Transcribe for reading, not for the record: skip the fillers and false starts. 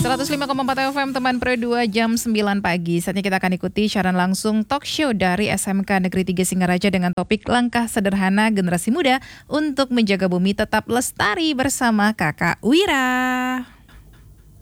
105,4 FM teman Pro 2 jam 9 pagi. Saatnya kita akan ikuti siaran langsung talk show dari SMK Negeri 3 Singaraja dengan topik langkah sederhana generasi muda untuk menjaga bumi tetap lestari bersama Kakak Wira.